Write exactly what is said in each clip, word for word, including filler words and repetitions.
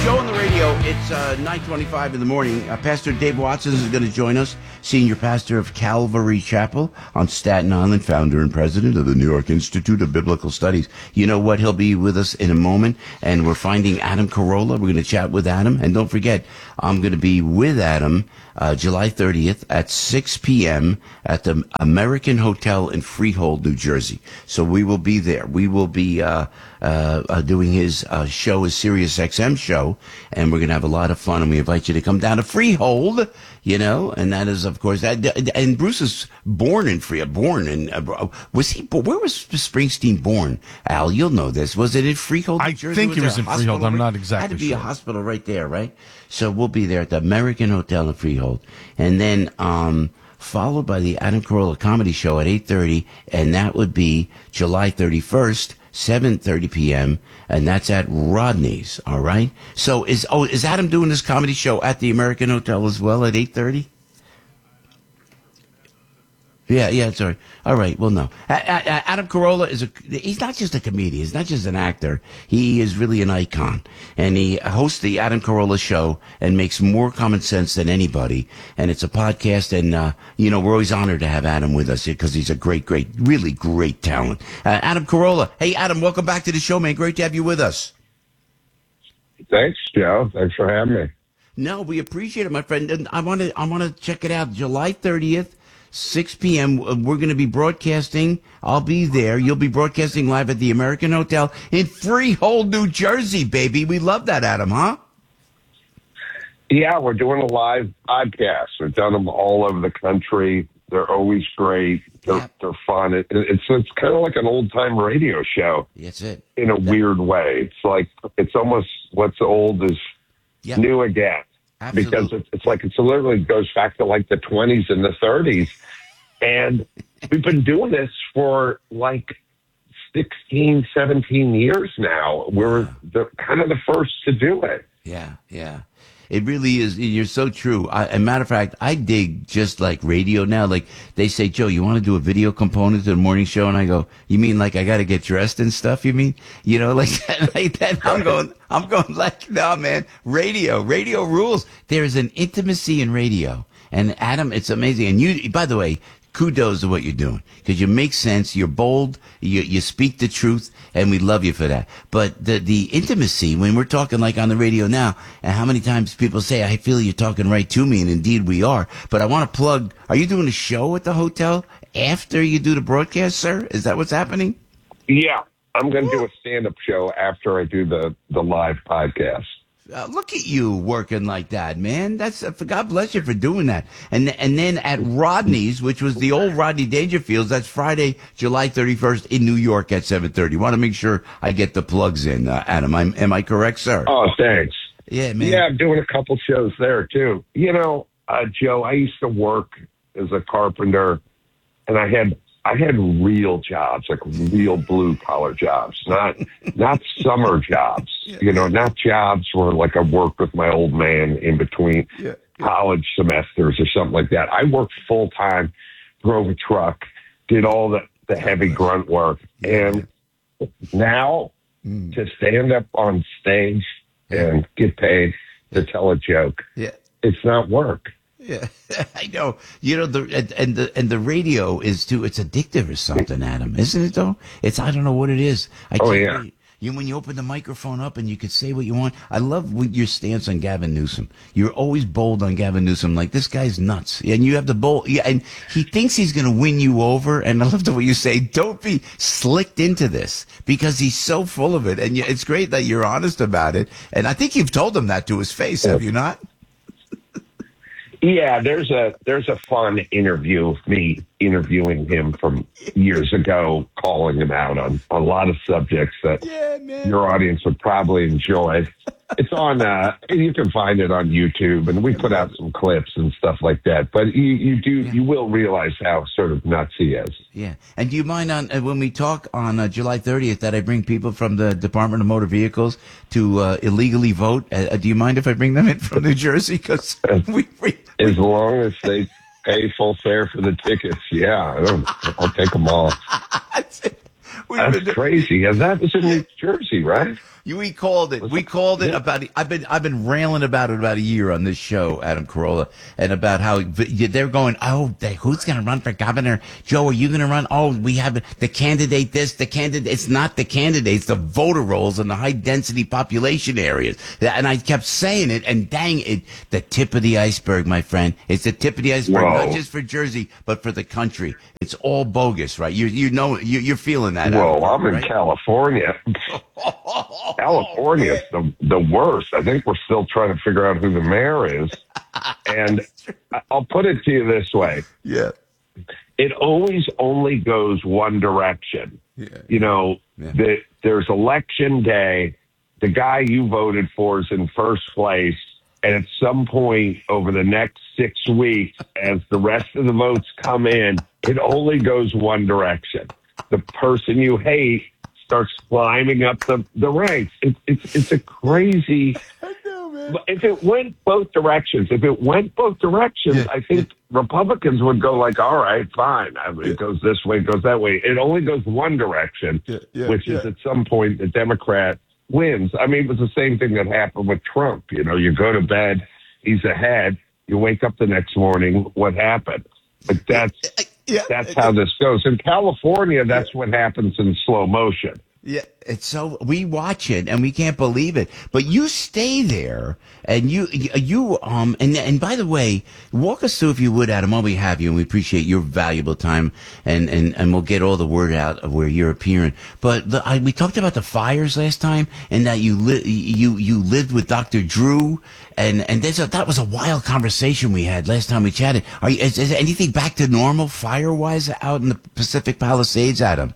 Joe on the radio. It's uh, nine twenty-five in the morning. Uh, Pastor Dave Watson is going to join us, senior pastor of Calvary Chapel on Staten Island, founder and president of the New York Institute of Biblical Studies. You know what? He'll be with us in a moment, and we're finding Adam Carolla. We're going to chat with Adam. And don't forget, I'm going to be with Adam uh, July thirtieth at six p.m. at the American Hotel in Freehold, New Jersey. So we will be there. We will be uh, uh, uh, doing his uh, show, his Sirius X M show, and we're going to have a lot of fun, and we invite you to come down to Freehold, you know, and that is, of course, that, and Bruce is born in Freehold, born in, uh, was he, where was Springsteen born? Al, you'll know this. Was it in Freehold, New Jersey? I think was he was in Freehold. I'm not exactly sure. Had to be sure. a hospital right there, right? So we'll be there at the American Hotel in Freehold. And then, um, followed by the Adam Carolla Comedy Show at eight thirty, and that would be July thirty-first, seven thirty p.m., and that's at Rodney's, all right? So is oh is Adam doing this comedy show at the American Hotel as well at eight thirty? Yeah, yeah, sorry. All right, well, no. A- A- Adam Carolla is a, he's not just a comedian. He's not just an actor. He is really an icon. And he hosts the Adam Carolla Show and makes more common sense than anybody. And it's a podcast, and, uh, you know, we're always honored to have Adam with us because he's a great, great, really great talent. Uh, Adam Carolla. Hey, Adam, welcome back to the show, man. Great to have you with us. Thanks, Joe. Thanks for having me. No, we appreciate it, my friend. And I want to, I want to check it out. July thirtieth. six p.m. We're going to be broadcasting. I'll be there. You'll be broadcasting live at the American Hotel in Freehold, New Jersey, baby. We love that, Adam, huh? Yeah, we're doing a live podcast. We've done them all over the country. They're always great. They're, Yeah. they're fun. It, it's it's kind of like an old-time radio show That's it. in a That- weird way. It's like it's almost what's old is Yep. new again. Absolutely. Because it's, it's like it's literally goes back to like the twenties and the thirties. And we've been doing this for like sixteen, seventeen years now. We're the, kind of the first to do it. Yeah, yeah. It really is. You're so true. I, as a matter of fact, I dig just like radio now. Like they say, Joe, you want to do a video component to the morning show? And I go, you mean like I got to get dressed and stuff? You mean, you know, like that, like that. I'm going, I'm going like, no, man, radio, radio rules. There is an intimacy in radio. And Adam, it's amazing. And you, by the way, kudos to what you're doing because you make sense. You're bold. You you speak the truth, and we love you for that. But the the intimacy when we're talking like on the radio now, and how many times people say, "I feel you're talking right to me," and indeed we are. But I want to plug. Are you doing a show at the hotel after you do the broadcast, sir? Is that what's happening? Yeah, I'm going to do a stand-up show after I do the, the live podcast. Uh, look at you working like that, man. That's uh, God bless you for doing that. And and then at Rodney's, which was the old Rodney Dangerfields, that's Friday, July thirty-first in New York at seven thirty. Want to make sure I get the plugs in, uh, Adam. I'm, am I correct, sir? Oh, thanks. Yeah, man. Yeah, I'm doing a couple shows there, too. You know, uh, Joe, I used to work as a carpenter, and I had I had real jobs, like real blue-collar jobs, not not summer jobs, you know, not jobs where, like, I worked with my old man in between Yeah, yeah. college semesters or something like that. I worked full-time, drove a truck, did all the, the heavy grunt work. And now Mm. to stand up on stage and get paid to tell a joke, Yeah. it's not work. Yeah, I know. You know the and, and the and the radio is too. It's addictive or something, Adam, isn't it? Though it's I don't know what it is. I Oh, can't yeah. wait. You when you open the microphone up and you can say what you want. I love what your stance on Gavin Newsom. You're always bold on Gavin Newsom. Like this guy's nuts, and you have the bold. Yeah, and he thinks he's going to win you over. And I love the way you say, "Don't be slicked into this," because he's so full of it. And you, it's great that you're honest about it. And I think you've told him that to his face, have you not? Yeah, there's a there's a fun interview of me interviewing him from years ago, calling him out on, on a lot of subjects that Yeah, man. your audience would probably enjoy. It's on, uh, you can find it on YouTube, and we put out some clips and stuff like that. But you, you do, you will realize how sort of nuts he is. Yeah. And do you mind on uh, when we talk on uh, July thirtieth that I bring people from the Department of Motor Vehicles to uh, illegally vote? Uh, do you mind if I bring them in from New Jersey? Because we, we, As long as they pay full fare for the tickets, yeah, I don't, I'll take them all. We've That's been- crazy. And that was in New Jersey, right? You, we called it. We called it about. I've been I've been railing about it about a year on this show, Adam Carolla, and about how they're going. Oh, they, who's going to run for governor? Joe, are you going to run? Oh, we have the candidate. This the candidate. It's not the candidates. The voter rolls in the high density population areas. And I kept saying it. And dang it, the tip of the iceberg, my friend. It's the tip of the iceberg, Whoa. not just for Jersey, but for the country. It's all bogus, right? You you know you, you're feeling that. Well, Adam, I'm in right? California. California is the, the worst. I think we're still trying to figure out who the mayor is. And I'll put it to you this way. Yeah. It always only goes one direction. Yeah. You know, Yeah. the, there's election day. The guy you voted for is in first place. And at some point over the next six weeks, as the rest of the votes come in, it only goes one direction. The person you hate starts climbing up the, the ranks. It, it's it's a crazy. I know, man. If it went both directions, if it went both directions, Yeah, I think yeah. Republicans would go like, all right, fine. I mean, Yeah. It goes this way, it goes that way. It only goes one direction, Yeah, yeah, which yeah. is at some point the Democrat wins. I mean, it was the same thing that happened with Trump. You know, you go to bed, he's ahead. You wake up the next morning, what happened? But that's Yeah. that's how this goes. In California, that's what happens in slow motion. Yeah, it's so we watch it and we can't believe it. But you stay there, and you you um and and by the way, walk us through if you would, Adam, while we have you, and we appreciate your valuable time, and and and we'll get all the word out of where you're appearing. But the, I, we talked about the fires last time, and that you li- you you lived with Doctor Drew, and and there's a, that was a wild conversation we had last time we chatted. Are you, is, is anything back to normal fire wise out in the Pacific Palisades, Adam?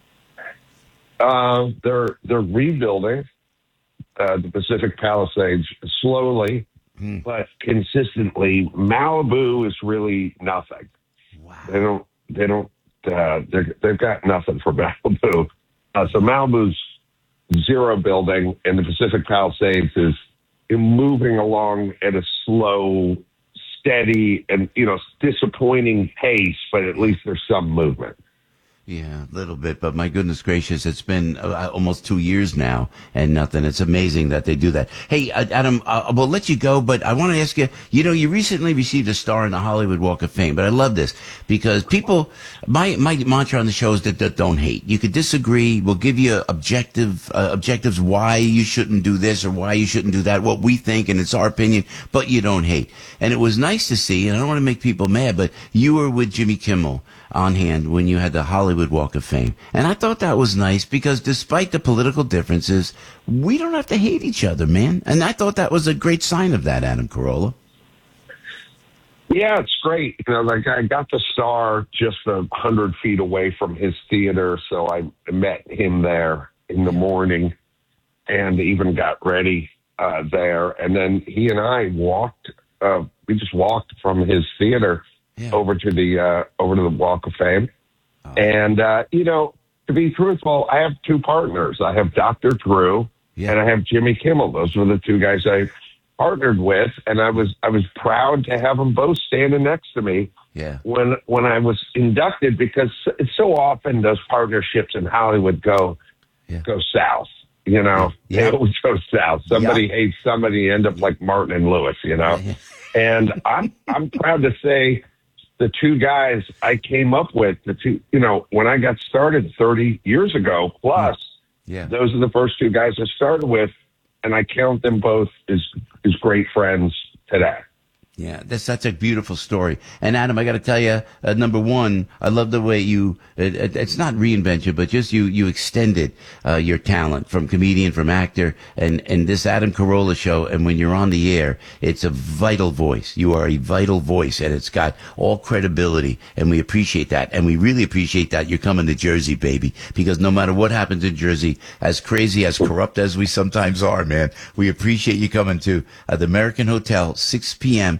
Uh, they're they're rebuilding uh, the Pacific Palisades slowly, Hmm. but consistently. Malibu is really nothing. Wow. They don't. They don't. Uh, they're- they've got nothing for Malibu. Uh, so Malibu's zero building, and the Pacific Palisades is moving along at a slow, steady, and you know disappointing pace. But at least there's some movement. Yeah, a little bit, but my goodness gracious, it's been uh, almost two years now and nothing. It's amazing that they do that. Hey, uh, Adam, uh, we'll let you go, but I want to ask you, you know, you recently received a star in the Hollywood Walk of Fame, but I love this because people, my, my mantra on the show is that, that don't hate. You could disagree. We'll give you objective, uh, objectives why you shouldn't do this or why you shouldn't do that, what we think, and it's our opinion, but you don't hate. And it was nice to see, and I don't want to make people mad, but you were with Jimmy Kimmel on hand when you had the Hollywood Walk of Fame. And I thought that was nice because despite the political differences, we don't have to hate each other, man. And I thought that was a great sign of that, Adam Carolla. Yeah, it's great. You know, like I got the star just a hundred feet away from his theater, so I met him there in the morning, and even got ready uh, there. And then he and I walked. Uh, we just walked from his theater Yeah. over to the uh, over to the Walk of Fame. Oh. And uh, you know, to be truthful, I have two partners. I have Doctor Drew, Yeah. and I have Jimmy Kimmel. Those were the two guys I partnered with, and I was I was proud to have them both standing next to me Yeah. when when I was inducted, because so often those partnerships in Hollywood go Yeah. go south. You know, Yeah. they always go south. Somebody Yeah. hates somebody, end up like Martin and Lewis. You know, Yeah. and I'm I'm proud to say the two guys I came up with, the two, you know, when I got started thirty years ago plus. Yeah. Those are the first two guys I started with, and I count them both as as great friends today. Yeah, that's such a beautiful story. And Adam, I got to tell you, uh, number one, I love the way you, it, it, it's not reinvent you, but just you, you extended uh, your talent from comedian, from actor, and, and this Adam Carolla show. And when you're on the air, it's a vital voice. You are a vital voice, and it's got all credibility. And we appreciate that. And we really appreciate that you're coming to Jersey, baby, because no matter what happens in Jersey, as crazy, as corrupt as we sometimes are, man, we appreciate you coming to uh, the American Hotel, six p.m.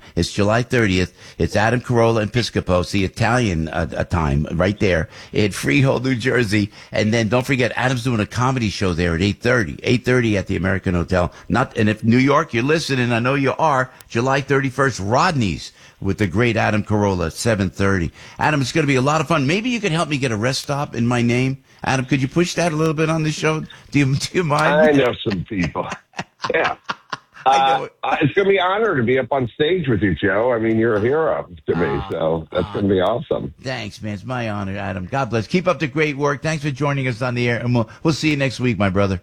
It's July thirtieth. It's Adam Carolla and Piscopos, the Italian uh, uh, time, right there in Freehold, New Jersey. And then don't forget, Adam's doing a comedy show there at eight thirty. eight thirty at the American Hotel. Not, and if New York, you're listening, I know you are, July thirty-first, Rodney's with the great Adam Carolla at seven thirty. Adam, it's going to be a lot of fun. Maybe you can help me get a rest stop in my name. Adam, could you push that a little bit on the show? Do you, do you mind? I know some people. Yeah. Uh, it. uh, it's going to be an honor to be up on stage with you, Joe. I mean, you're a hero to me, uh, so that's uh, going to be awesome. Thanks, man. It's my honor, Adam. God bless. Keep up the great work. Thanks for joining us on the air, and we'll, we'll see you next week, my brother.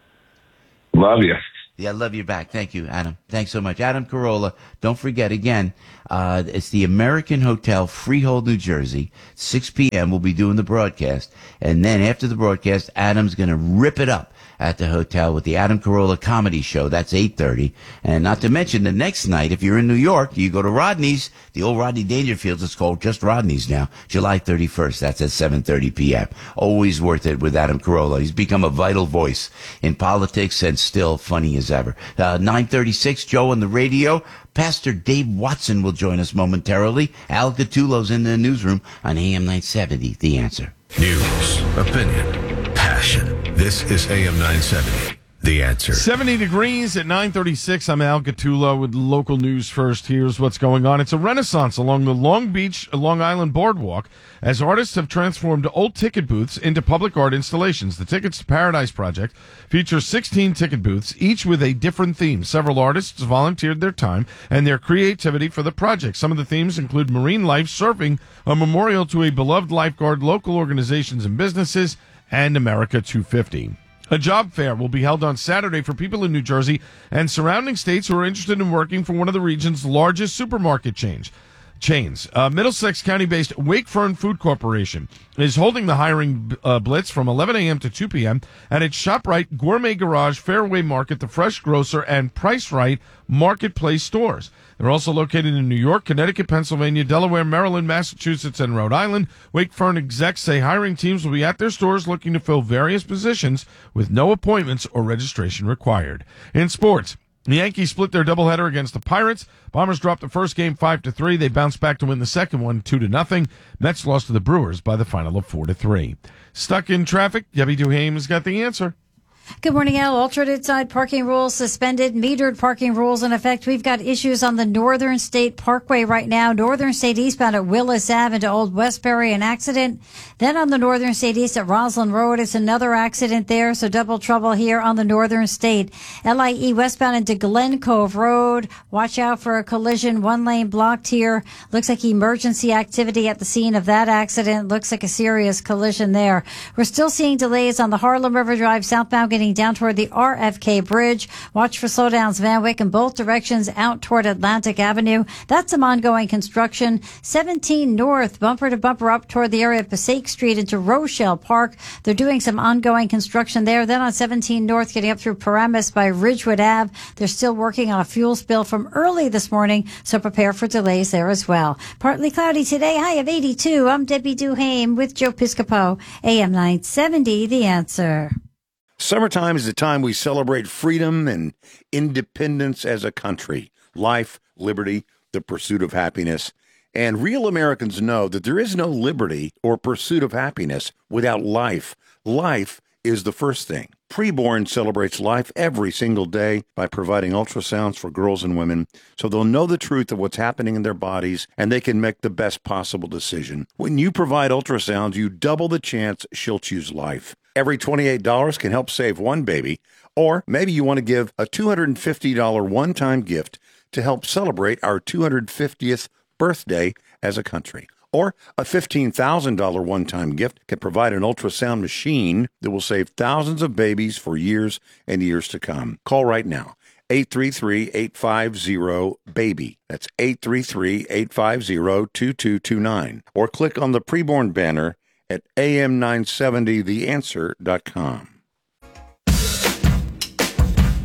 Love you. Yeah, love you back. Thank you, Adam. Thanks so much. Adam Carolla. Don't forget, again, uh, it's the American Hotel, Freehold, New Jersey. six p.m. We'll be doing the broadcast. And then after the broadcast, Adam's going to rip it up at the hotel with the Adam Carolla Comedy Show. That's eight thirty. And not to mention, the next night, if you're in New York, you go to Rodney's, the old Rodney Dangerfields. It's called just Rodney's now. July thirty-first. That's at seven thirty p.m. Always worth it with Adam Carolla. He's become a vital voice in politics and still funny as ever. Uh, nine thirty-six, Joe on the radio. Pastor Dave Watson will join us momentarily. Al Gattulo's in the newsroom on A M nine seventy. The Answer. News, opinion, passion. This is A M nine seventy. The Answer. seventy degrees at nine thirty-six. I'm Al Gattulo with local news first. Here's what's going on. It's a renaissance along the Long Beach, Long Island boardwalk as artists have transformed old ticket booths into public art installations. The Tickets to Paradise project features sixteen ticket booths, each with a different theme. Several artists volunteered their time and their creativity for the project. Some of the themes include marine life, surfing, a memorial to a beloved lifeguard, local organizations and businesses, and America two fifty. A job fair will be held on Saturday for people in New Jersey and surrounding states who are interested in working for one of the region's largest supermarket chains. Chains. Uh, Middlesex County-based Wakefern Food Corporation is holding the hiring uh, blitz from eleven a.m. to two p.m. at its ShopRite, Gourmet Garage, Fairway Market, The Fresh Grocer, and Price Right Marketplace stores. They're also located in New York, Connecticut, Pennsylvania, Delaware, Maryland, Massachusetts, and Rhode Island. Wakefern execs say hiring teams will be at their stores looking to fill various positions with no appointments or registration required. In sports, the Yankees split their doubleheader against the Pirates. Bombers dropped the first game five to three. They bounced back to win the second one two to nothing. Mets lost to the Brewers by the final of four to three. Stuck in traffic, Debbie Duhame's got the answer. Good morning, Al. Alternate side parking rules suspended, metered parking rules in effect. We've got issues on the Northern State Parkway right now. Northern State eastbound at Willis Ave into Old Westbury, an accident. Then on the Northern State East at Roslyn Road, it's another accident there, so double trouble here on the Northern State. L I E westbound into Glen Cove Road. Watch out for a collision. One lane blocked here. Looks like emergency activity at the scene of that accident. Looks like a serious collision there. We're still seeing delays on the Harlem River Drive southbound getting down toward the R F K Bridge. Watch for slowdowns Van Wyck in both directions out toward Atlantic Avenue. That's some ongoing construction. seventeen North, bumper to bumper up toward the area of Passaic Street into Rochelle Park. They're doing some ongoing construction there. Then on seventeen North, getting up through Paramus by Ridgewood Ave. They're still working on a fuel spill from early this morning, so prepare for delays there as well. Partly cloudy today, high of eighty-two. I'm Debbie Duhame with Joe Piscopo, A M nine seventy, The Answer. Summertime is the time we celebrate freedom and independence as a country. Life, liberty, the pursuit of happiness. And real Americans know that there is no liberty or pursuit of happiness without life. Life is the first thing. Preborn celebrates life every single day by providing ultrasounds for girls and women so they'll know the truth of what's happening in their bodies and they can make the best possible decision. When you provide ultrasounds, you double the chance she'll choose life. Every twenty-eight dollars can help save one baby, or maybe you want to give a two hundred fifty dollars one-time gift to help celebrate our two hundred fiftieth birthday as a country. Or a fifteen thousand dollars one-time gift can provide an ultrasound machine that will save thousands of babies for years and years to come. Call right now, eight three three, eight five zero, BABY. That's eight three three, eight five zero, two two two nine. Or click on the preborn banner at A M nine seventy the answer dot com.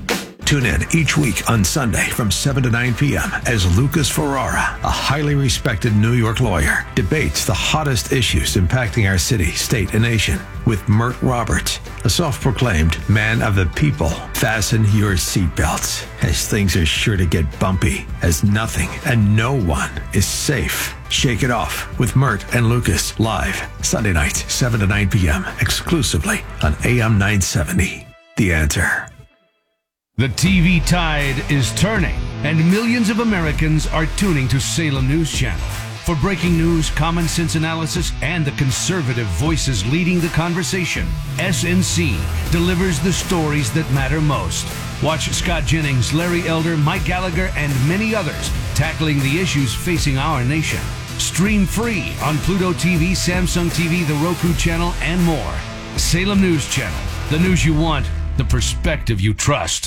Tune in each week on Sunday from seven to nine p.m. as Lucas Ferrara, a highly respected New York lawyer, debates the hottest issues impacting our city, state, and nation with Mert Roberts, a self-proclaimed man of the people. Fasten your seatbelts, as things are sure to get bumpy, as nothing and no one is safe. Shake it off with Mert and Lucas live Sunday nights, seven to nine p.m. exclusively on A M nine seventy. The Answer. The T V tide is turning, and millions of Americans are tuning to Salem News Channel. For breaking news, common sense analysis, and the conservative voices leading the conversation, S N C delivers the stories that matter most. Watch Scott Jennings, Larry Elder, Mike Gallagher, and many others tackling the issues facing our nation. Stream free on Pluto T V, Samsung T V, the Roku channel, and more. Salem News Channel. The news you want, the perspective you trust.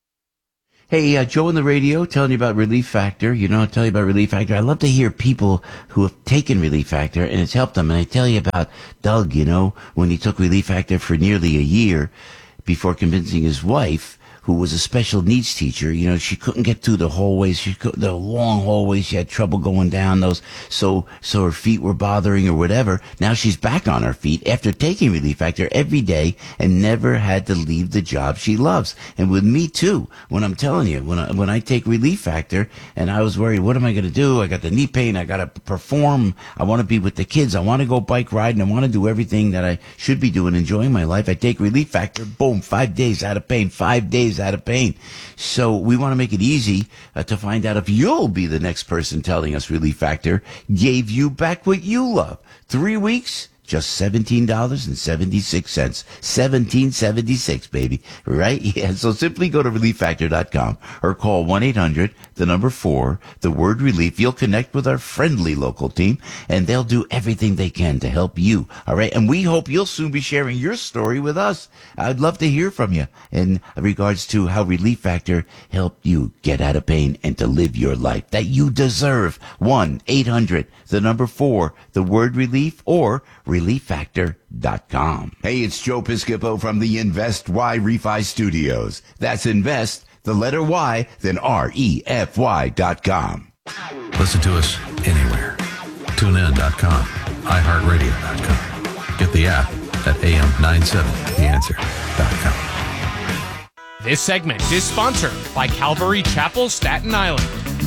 Hey, uh, Joe on the radio telling you about Relief Factor. You know, I tell you about Relief Factor. I love to hear people who have taken Relief Factor and it's helped them. And I tell you about Doug, you know, when he took Relief Factor for nearly a year before convincing his wife, who was a special needs teacher. You know, she couldn't get through the hallways. She could, the long hallways. She had trouble going down those. So, so her feet were bothering or whatever. Now she's back on her feet after taking Relief Factor every day and never had to leave the job she loves. And with me too, when I'm telling you, when I, when I take Relief Factor and I was worried, what am I going to do? I got the knee pain. I got to perform. I want to be with the kids. I want to go bike riding. I want to do everything that I should be doing, enjoying my life. I take Relief Factor. Boom. Five days out of pain. Five days out of pain. So we want to make it easy uh, to find out if you'll be the next person telling us Relief Factor gave you back what you love. Three weeks, just seventeen dollars and seventy-six cents. seventeen seventy-six, baby. Right? Yeah. So simply go to relief factor dot com or call one eight hundred, the number four, the word relief. You'll connect with our friendly local team and they'll do everything they can to help you. All right. And we hope you'll soon be sharing your story with us. I'd love to hear from you in regards to how Relief Factor helped you get out of pain and to live your life that you deserve. one eight hundred, the number four, the word relief, or relief factor dot com. Hey, it's Joe Piscopo from the Invest Y Refi Studios. That's Invest, the letter Y, then R E F Y dot com. Listen to us anywhere. tune in dot com, i heart radio dot com. Get the app at A M nine seventy the answer dot com. This segment is sponsored by Calvary Chapel, Staten Island.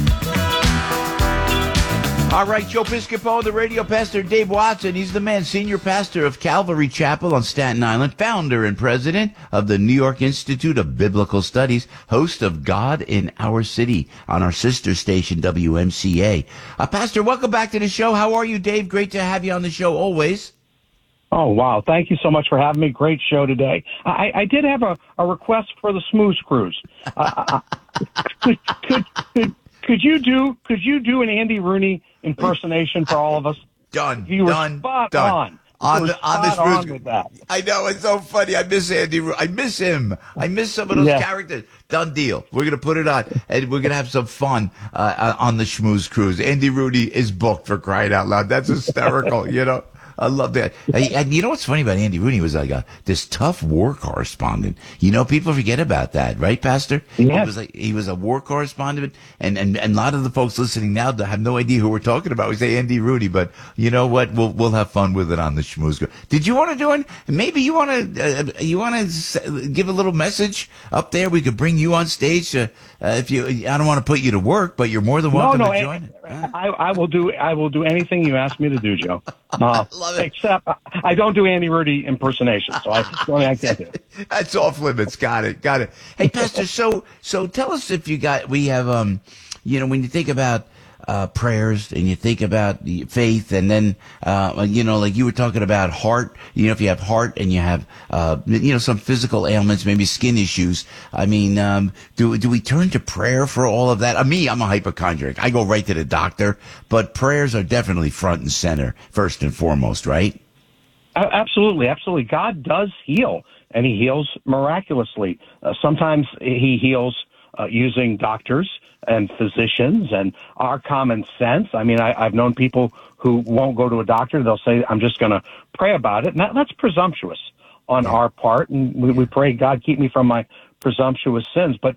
All right, Joe Piscopo, the radio pastor Dave Watson. He's the man, senior pastor of Calvary Chapel on Staten Island, founder and president of the New York Institute of Biblical Studies, host of God in Our City on our sister station, W M C A. Uh, Pastor, welcome back to the show. How are you, Dave? Great to have you on the show always. Oh, wow. Thank you so much for having me. Great show today. I, I did have a, a request for the Smooze Cruise. Uh, could, could, could, could you do, could you do an Andy Rooney impersonation for all of us? Done. You were done. spot done. on. On the, on this on with that. I know, it's so funny. I miss Andy. Ro- I miss him. I miss some of those Yeah. characters. Done deal. We're going to put it on, and we're going to have some fun uh, on the Schmooze Cruise. Andy Rooney is booked, for crying out loud. That's hysterical, you know. I love that. And you know what's funny about Andy Rooney was like a, this tough war correspondent. You know, people forget about that, right, Pastor? Yeah. He was like, he was a war correspondent, and, and, and a lot of the folks listening now have no idea who we're talking about. We say Andy Rooney, but you know what? We'll we'll have fun with it on the Schmooze. Did you want to do it? Maybe you want to uh, you want to give a little message up there? We could bring you on stage. Uh, uh, if you, I don't want to put you to work, but you're more than welcome no, no, to I, join it. Huh? I, I will do. I will do anything you ask me to do, Joe. Uh, Love it. Except I don't do Andy Rooney impersonation, so I, I can't do it. That's off limits. Got it. Got it. Hey, Pastor. So, so tell us if you got. We have, um, you know, when you think about uh, prayers and you think about the faith, and then, uh, you know, like you were talking about heart. You know, if you have heart and you have, uh, you know, some physical ailments, maybe skin issues. I mean, um, do do we turn to prayer for all of that? Uh, me, I'm a hypochondriac. I go right to the doctor, but prayers are definitely front and center, first and foremost, right? Absolutely, absolutely. God does heal, and he heals miraculously. Uh, sometimes he heals uh, using doctors and physicians and our common sense. I mean, I, I've known people who won't go to a doctor. They'll say, I'm just going to pray about it. And that, that's presumptuous on our part. And we, we pray, God, keep me from my presumptuous sins. But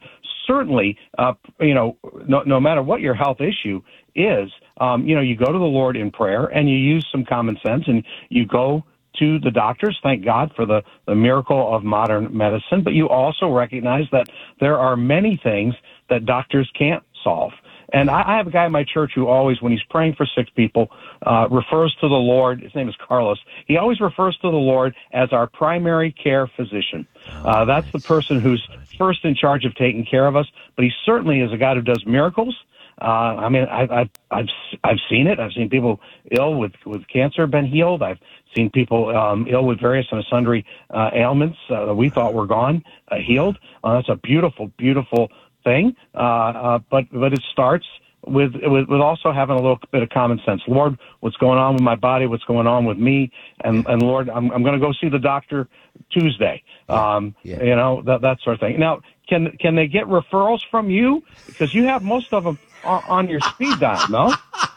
certainly, uh, you know, no, no matter what your health issue is, um, you know, you go to the Lord in prayer and you use some common sense and you go to the doctors. Thank God for the, the miracle of modern medicine. But you also recognize that there are many things that doctors can't solve. And I, I have a guy in my church who always, when he's praying for sick people, uh, refers to the Lord. His name is Carlos. He always refers to the Lord as our primary care physician. Uh, that's the person who's first in charge of taking care of us. But he certainly is a God who does miracles. Uh, I mean, I, I, I've I've seen it. I've seen people ill with, with cancer been healed. I've seen people um, ill with various and sundry uh, ailments uh, that we thought were gone, uh, healed. Uh, that's a beautiful, beautiful thing. Uh, uh, but but it starts with, with with also having a little bit of common sense. Lord, what's going on with my body? What's going on with me? And and Lord, I'm I'm going to go see the doctor Tuesday. Um, yeah. You know, that that sort of thing. Now, can can they get referrals from you? Because you have most of them on your speed dial, no?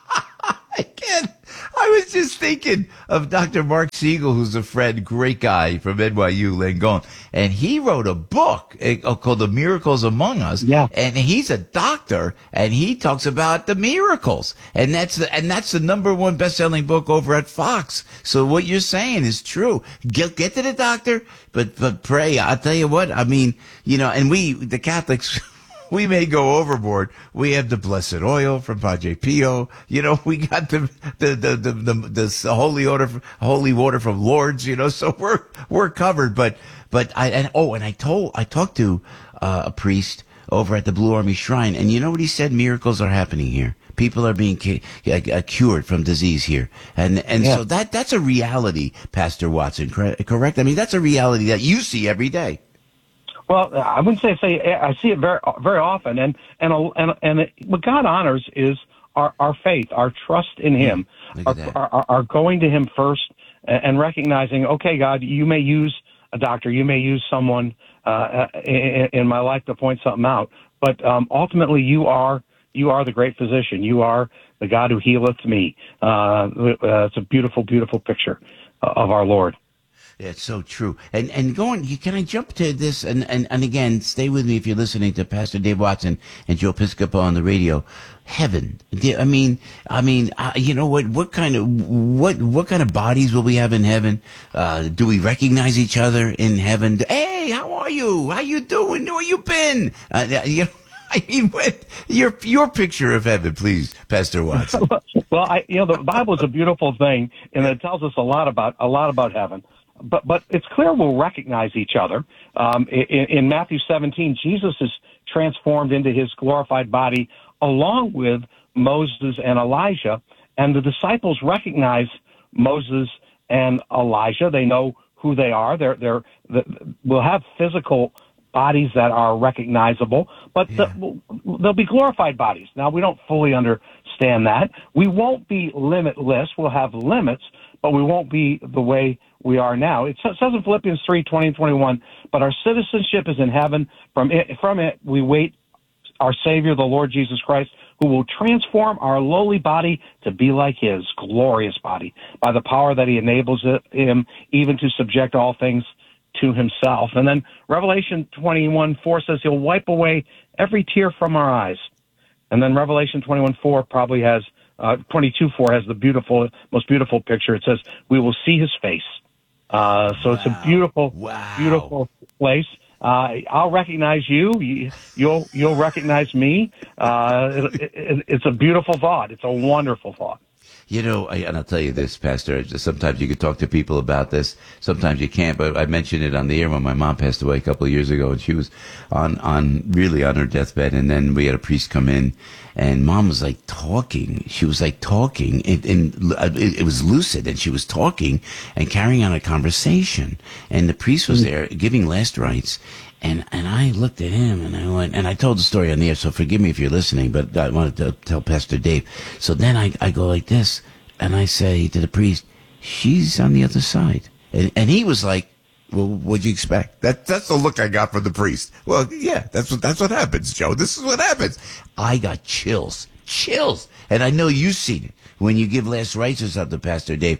I can't. I was just thinking of Doctor Mark Siegel, who's a friend, great guy from N Y U, Langone, and he wrote a book uh, called The Miracles Among Us. Yeah. And he's a doctor, and he talks about the miracles, and that's the and that's the number one best-selling book over at Fox. So what you're saying is true. Get get to the doctor, but but pray. I'll tell you what. I mean, you know, and we the Catholics. We may go overboard. We have the blessed oil from Padre Pio. You know, we got the the the the, the, the holy water, holy water from Lourdes. You know, so we're we're covered. But but I and oh, and I told I talked to uh, a priest over at the Blue Army Shrine, and you know what he said? Miracles are happening here. People are being cu- uh, cured from disease here, and and yeah. so that that's a reality, Pastor Watson. Correct? I mean, that's a reality that you see every day. Well, I wouldn't say say I see it very very often, and and and and it, what God honors is our, our faith, our trust in Him, our, our, our going to Him first, and recognizing, okay, God, you may use a doctor, you may use someone uh, in, in my life to point something out, but um, ultimately, you are you are the great physician. You are the God who healeth me. Uh, uh, it's a beautiful, beautiful picture of our Lord. That's so true. And and going, can I jump to this? And, and, and again, stay with me if you're listening to Pastor Dave Watson and Joe Piscopo on the radio. Heaven. I mean, I mean, uh, you know what? What kind of what what kind of bodies will we have in heaven? Uh, do we recognize each other in heaven? Hey, how are you? How you doing? Where you been? Uh, you know, I mean, what, your your picture of heaven, please, Pastor Watson. Well, I, you know, the Bible is a beautiful thing, and it tells us a lot about a lot about heaven. But but it's clear we'll recognize each other. Um, in, in Matthew seventeen, Jesus is transformed into his glorified body along with Moses and Elijah, and the disciples recognize Moses and Elijah. They know who they are. They're they're, they're we'll have physical bodies that are recognizable, but yeah. the, they'll be glorified bodies. Now, we don't fully understand that. We won't be limitless. We'll have limits, but we won't be the way we are now. It says in Philippians three, twenty and twenty-one, but our citizenship is in heaven. From it, from it we wait our Savior, the Lord Jesus Christ, who will transform our lowly body to be like his glorious body by the power that he enables it, him even to subject all things to himself. And then Revelation twenty-one four says he'll wipe away every tear from our eyes. And then Revelation twenty-one four probably has, uh, twenty-two four has the beautiful, most beautiful picture. It says, we will see his face. Uh, so wow. It's a beautiful, wow. beautiful place. Uh, I'll recognize you. You'll, you'll recognize me. Uh, it, it, it's a beautiful thought. It's a wonderful thought. You know, I, and I'll tell you this, Pastor, sometimes you can talk to people about this, sometimes you can't, but I mentioned it on the air when my mom passed away a couple of years ago, and she was on, on, really on her deathbed, and then we had a priest come in, and Mom was like talking, she was like talking, and, and it, it was lucid, and she was talking and carrying on a conversation, and the priest was there giving last rites. And and I looked at him and I went, and I told the story on the air, so forgive me if you're listening, but I wanted to tell Pastor Dave. So then I, I go like this, and I say to the priest, she's on the other side. And and he was like, well, what'd you expect? That that's the look I got from the priest. Well, yeah, that's what that's what happens, Joe. This is what happens. I got chills, chills. And I know you've seen it when you give last rites or something, Pastor Dave.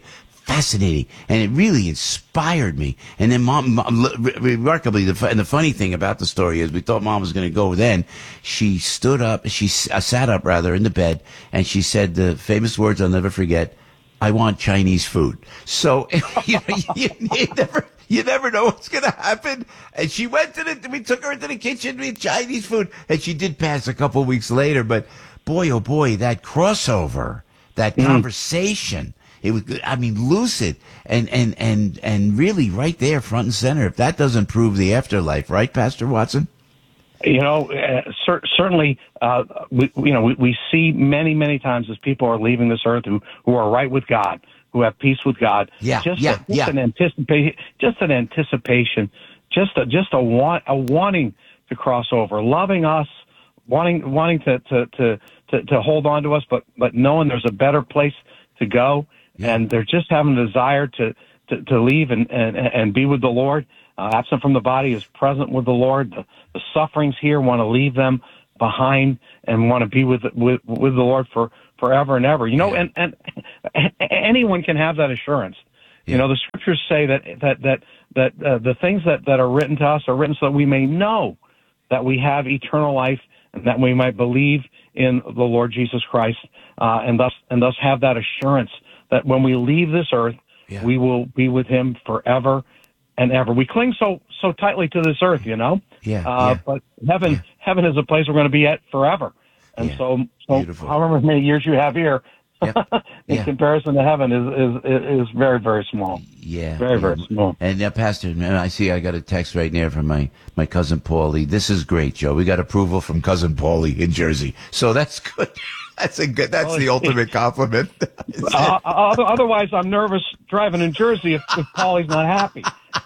fascinating, and it really inspired me. And then mom, mom remarkably, the, and the funny thing about the story is we thought mom was going to go then. She stood up, she uh, sat up rather in the bed, and she said the famous words I'll never forget, "I want Chinese food." So, you know, you, you never, you never know what's going to happen. And she went to the, we took her into the kitchen with Chinese food, and she did pass a couple weeks later. But boy, oh boy, that crossover, that mm. conversation, it was, I mean, lucid and, and, and, and really right there, front and center. If that doesn't prove the afterlife, right, Pastor Watson? You know, uh, cer- certainly, uh, we, you know, we, we see many, many times as people are leaving this earth who, who are right with God, who have peace with God. Yeah, just yeah, a, just yeah. an anticipation, just an anticipation, just a, just a want, a wanting to cross over, loving us, wanting, wanting to, to, to, to, to hold on to us, but, but knowing there's a better place to go. Yeah. And they're just having a desire to, to, to leave and, and, and be with the Lord. Uh, absent from the body is present with the Lord. The, the sufferings here want to leave them behind and want to be with, with, with the Lord for forever and ever. You know, yeah. and, and anyone can have that assurance. Yeah. You know, the scriptures say that, that, that, that, uh, the things that, that are written to us are written so that we may know that we have eternal life and that we might believe in the Lord Jesus Christ, uh, and thus, and thus have that assurance that when we leave this earth, yeah. we will be with him forever and ever. We cling so so tightly to this earth, you know. Yeah. Uh, yeah. But heaven, yeah. heaven is a place we're going to be at forever. And yeah. so, so Beautiful. however many years you have here, Yep. in yeah. comparison to heaven, is is is very very small. Yeah. Very yeah. very small. And uh, Pastor, man, I see I got a text right there from my my cousin Paulie. This is great, Joe. We got approval from cousin Paulie in Jersey, so that's good. That's a good. That's the ultimate compliment. uh, otherwise, I'm nervous driving in Jersey if, if Paulie's not happy.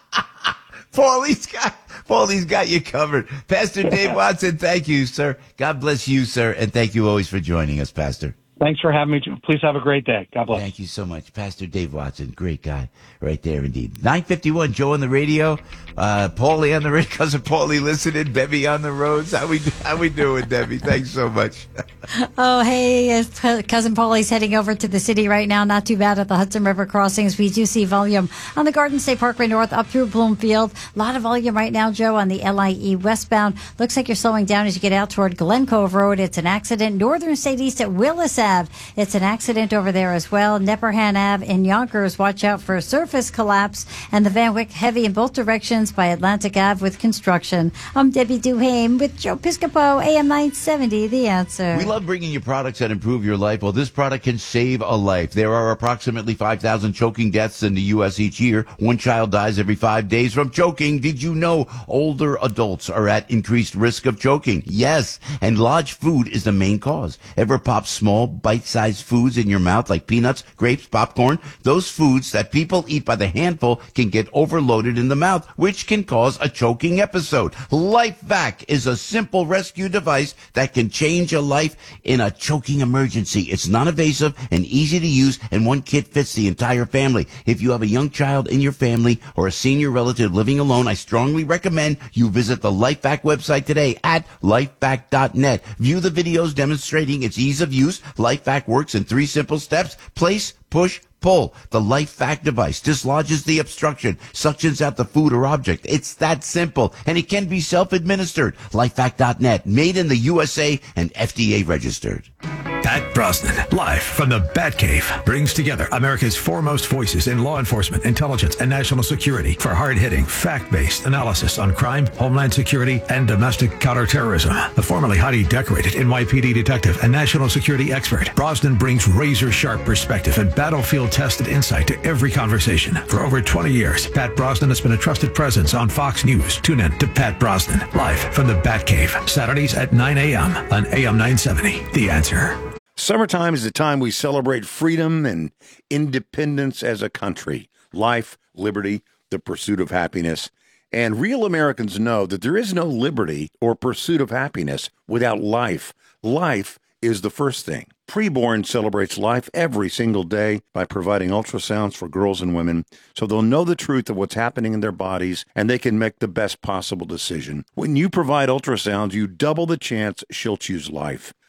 Paulie's got Paulie's got you covered. Pastor Dave Watson, thank you, sir. God bless you, sir, and thank you always for joining us, Pastor. Thanks for having me. Please have a great day. God bless. Thank you so much. Pastor Dave Watson, great guy right there indeed. nine fifty-one, Joe on the radio, uh, Paulie on the radio, cousin Paulie listening, Debbie on the roads. How we how we doing, Debbie? Thanks so much. Oh, hey, uh, cousin Paulie's heading over to the city right now. Not too bad at the Hudson River crossings. We do see volume on the Garden State Parkway North up through Bloomfield. A lot of volume right now, Joe, on the L I E westbound. Looks like you're slowing down as you get out toward Glen Cove Road. It's an accident. Northern State East at Willis Avenue. It's an accident over there as well. Nepperhan Avenue in Yonkers. Watch out for a surface collapse. And the Van Wyck heavy in both directions by Atlantic Avenue with construction. I'm Debbie Duhame with Joe Piscopo, A M nine seventy, The Answer. We love bringing you products that improve your life. Well, this product can save a life. There are approximately five thousand choking deaths in the U S each year. One child dies every five days from choking. Did you know older adults are at increased risk of choking? Yes, and lodged food is the main cause. Ever pop small, bite-sized foods in your mouth like peanuts, grapes, popcorn? Those foods that people eat by the handful can get overloaded in the mouth, which can cause a choking episode. LifeVac is a simple rescue device that can change a life in a choking emergency. It's non-invasive and easy to use, and one kit fits the entire family. If you have a young child in your family or a senior relative living alone, I strongly recommend you visit the LifeVac website today at lifevac dot net. View the videos demonstrating its ease of use. LifeVac works in three simple steps: place, push, pull. The LifeVac device dislodges the obstruction, suctions out the food or object. It's that simple, and it can be self-administered. lifevac dot net, made in the U S A and F D A registered. Pat Brosnan, live from the Batcave, brings together America's foremost voices in law enforcement, intelligence, and national security for hard-hitting, fact-based analysis on crime, homeland security, and domestic counterterrorism. The formerly highly decorated N Y P D detective and national security expert, Brosnan brings razor-sharp perspective and battlefield-tested insight to every conversation. For over twenty years, Pat Brosnan has been a trusted presence on Fox News. Tune in to Pat Brosnan, live from the Batcave, Saturdays at nine a.m. on A M nine seventy. The Answer. Summertime is the time we celebrate freedom and independence as a country, life, liberty, the pursuit of happiness. And real Americans know that there is no liberty or pursuit of happiness without life. Life is the first thing. Preborn celebrates life every single day by providing ultrasounds for girls and women so they'll know the truth of what's happening in their bodies and they can make the best possible decision. When you provide ultrasounds, you double the chance she'll choose life.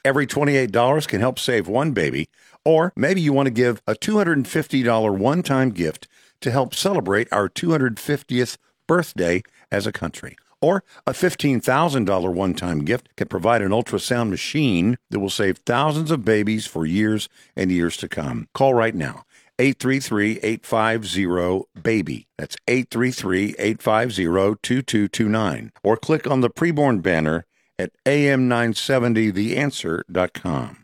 Every twenty-eight dollars can help save one baby. Or maybe you want to give a two hundred fifty dollars one-time gift to help celebrate our two hundred fiftieth birthday as a country. Or a fifteen thousand dollars one-time gift can provide an ultrasound machine that will save thousands of babies for years and years to come. Call right now. eight three three, eight five zero, BABY. That's eight three three, eight five zero, two two two nine. Or click on the preborn banner at A M nine seventy the answer dot com.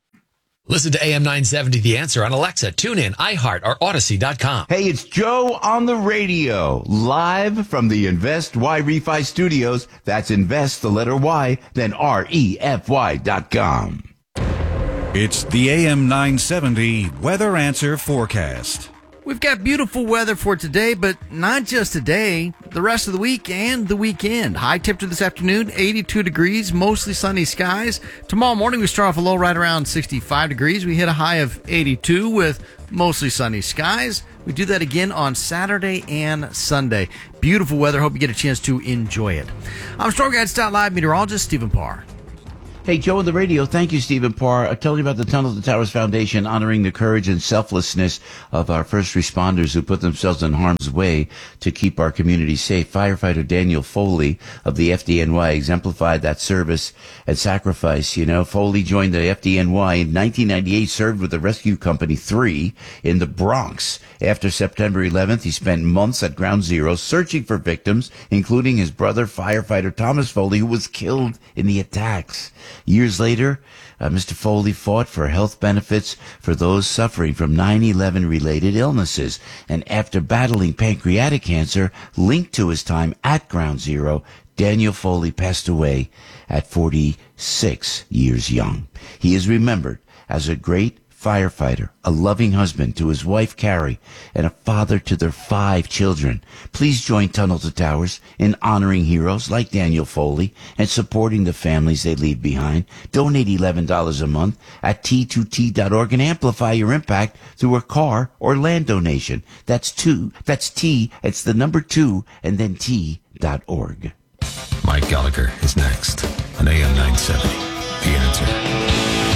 Listen to A M nine seventy The Answer on Alexa, TuneIn, iHeart, or Odyssey dot com. Hey, it's Joe on the radio, live from the Invest Y Refi Studios. That's Invest, the letter Y, then R E F Y dot com. It's the A M nine seventy Weather Answer Forecast. We've got beautiful weather for today, but not just today, the rest of the week and the weekend. High temperature this afternoon, eighty-two degrees, mostly sunny skies. Tomorrow morning, we start off a low right around sixty-five degrees. We hit a high of eighty-two with mostly sunny skies. We do that again on Saturday and Sunday. Beautiful weather. Hope you get a chance to enjoy it. I'm Storm Guide Live meteorologist Stephen Parr. Hey, Joe on the radio. Thank you, Stephen Parr. Uh, telling you about the Tunnel to Towers Foundation, honoring the courage and selflessness of our first responders who put themselves in harm's way to keep our community safe. Firefighter Daniel Foley of the F D N Y exemplified that service and sacrifice. You know, Foley joined the F D N Y in nineteen ninety-eight, served with the Rescue Company three in the Bronx. After September eleventh, he spent months at Ground Zero searching for victims, including his brother, firefighter Thomas Foley, who was killed in the attacks. Years later, uh, Mister Foley fought for health benefits for those suffering from nine eleven related illnesses. And after battling pancreatic cancer linked to his time at Ground Zero, Daniel Foley passed away at forty-six years young. He is remembered as a great firefighter, a loving husband to his wife Carrie, and a father to their five children. Please join Tunnel to Towers in honoring heroes like Daniel Foley and supporting the families they leave behind. Donate eleven dollars a month at T two T dot org and amplify your impact through a car or land donation. That's two. That's T. It's the number two and then T dot org. Mike Gallagher is next on A M nine seventy. The Answer.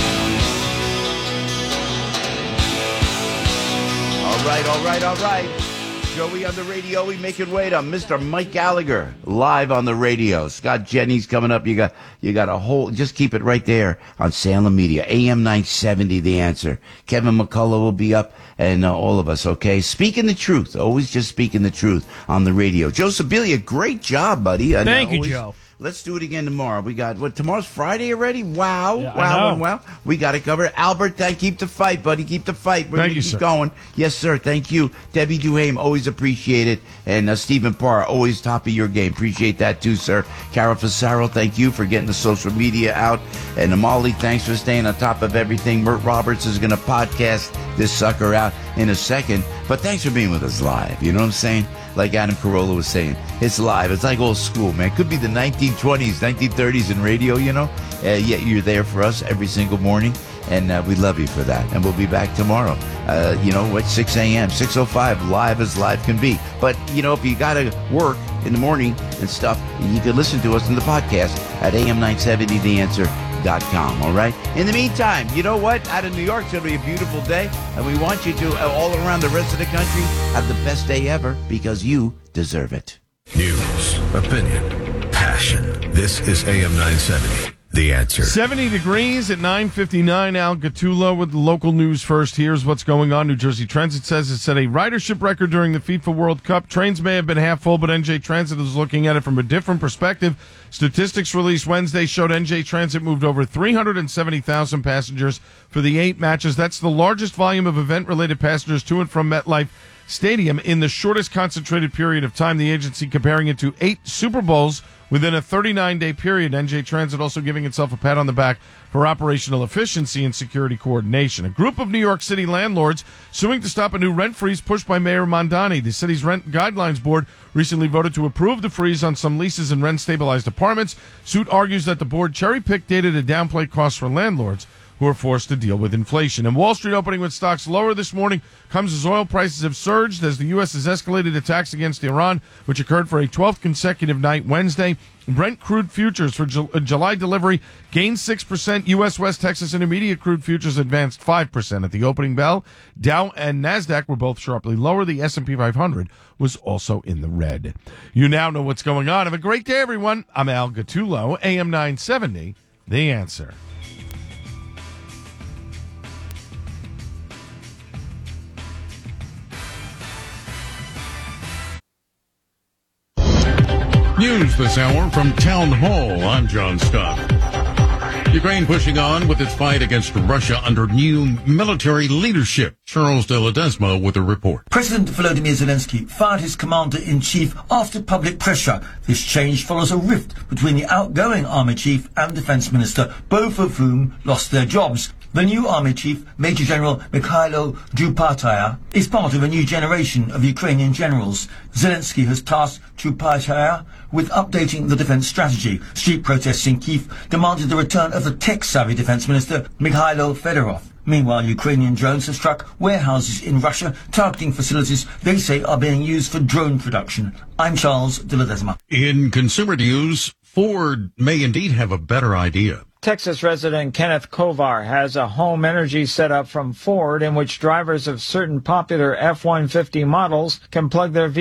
All right, all right, all right. Joey on the radio. We make it wait on Mister Mike Gallagher live on the radio. Scott Jennings coming up. You got you got a whole. Just keep it right there on Salem Media. A M nine seventy. The Answer. Kevin McCullough will be up, and uh, all of us. Okay, speaking the truth. Always just speaking the truth on the radio. Joe Sibilia, great job, buddy. And, Thank uh, you, always, Joe. Let's do it again tomorrow. We got, what, tomorrow's Friday already? Wow. Yeah, wow, and wow. We got it covered. Albert, thank keep the fight, buddy. Keep the fight. We're Thank gonna you, keep sir. going. Yes, sir. Thank you. Debbie Duhame, always appreciate it. And uh, Stephen Parr, always top of your game. Appreciate that too, sir. Cara Fasaro, thank you for getting the social media out. And Amali, thanks for staying on top of everything. Mert Roberts is going to podcast this sucker out in a second. But thanks for being with us live. You know what I'm saying? Like Adam Carolla was saying, it's live. It's like old school, man. Could be the nineteen twenties, nineteen thirties in radio, you know. Uh, yet you're there for us every single morning, and uh, we love you for that. And we'll be back tomorrow, uh, you know, at six a.m., six oh five, live as live can be. But, you know, if you got to work in the morning and stuff, you can listen to us in the podcast at A M nine seventy the answer dot com. All right. In the meantime, you know what? Out of New York, it's going to be a beautiful day, and we want you to, uh, all around the rest of the country, have the best day ever because you deserve it. News, opinion, passion. This is A M nine seventy. The Answer. seventy degrees at nine fifty-nine. Al Gattulo with the local news first. Here's what's going on. New Jersey Transit says it set a ridership record during the FIFA World Cup. Trains may have been half full, but N J Transit is looking at it from a different perspective. Statistics released Wednesday showed N J Transit moved over three hundred seventy thousand passengers for the eight matches. That's the largest volume of event-related passengers to and from MetLife Stadium in the shortest concentrated period of time. The agency comparing it to eight Super Bowls within a thirty-nine day period. N J Transit also giving itself a pat on the back for operational efficiency and security coordination. A group of New York City landlords suing to stop a new rent freeze pushed by Mayor Mondani. The city's Rent Guidelines Board recently voted to approve the freeze on some leases in rent-stabilized apartments. Suit argues that the board cherry-picked data to downplay costs for landlords. who are forced to deal with inflation. And Wall Street opening with stocks lower this morning comes as oil prices have surged as the U S has escalated attacks against Iran, which occurred for a twelfth consecutive night Wednesday. Brent crude futures for Ju- July delivery gained six percent. U S West Texas Intermediate crude futures advanced five percent at the opening bell. Dow and NASDAQ were both sharply lower. The S and P five hundred was also in the red. You now know what's going on. Have a great day, everyone. I'm Al Gattullo, A M nine seventy, The Answer. News this hour from Town Hall. I'm John Scott. Ukraine pushing on with its fight against Russia under new military leadership. Charles de Ledesma with a report. President Volodymyr Zelensky fired his commander-in-chief after public pressure. This change follows a rift between the outgoing army chief and defense minister, both of whom lost their jobs. The new army chief, Major General Mikhailo Drupataya, is part of a new generation of Ukrainian generals. Zelensky has tasked Drupataya with updating the defense strategy. Street protests in Kyiv demanded the return of the tech-savvy defense minister, Mikhailo Fedorov. Meanwhile, Ukrainian drones have struck warehouses in Russia, targeting facilities they say are being used for drone production. I'm Charles de Ledesma. In consumer news, Ford may indeed have a better idea. Texas resident Kenneth Kovar has a home energy setup from Ford in which drivers of certain popular F one fifty models can plug their